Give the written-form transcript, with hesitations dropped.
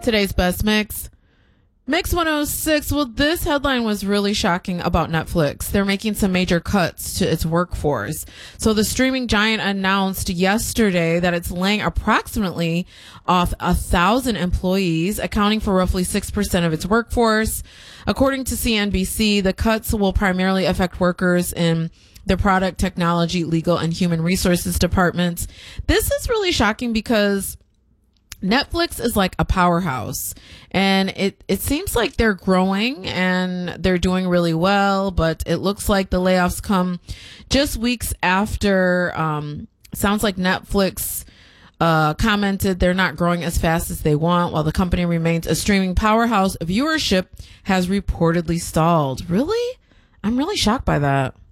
Today's best mix. Mix 106. Well, this headline was really shocking about Netflix. They're making some major cuts to its workforce. So the streaming giant announced yesterday that it's laying approximately off 1,000 employees, accounting for roughly 6% of its workforce. According to CNBC, the cuts will primarily affect workers in the product, technology, legal, and human resources departments. This is really shocking because Netflix is like a powerhouse, and it seems like they're growing and they're doing really well, but it looks like the layoffs come just weeks after, sounds like Netflix commented they're not growing as fast as they want, while the company remains a streaming powerhouse. Viewership has reportedly stalled. Really? I'm really shocked by that.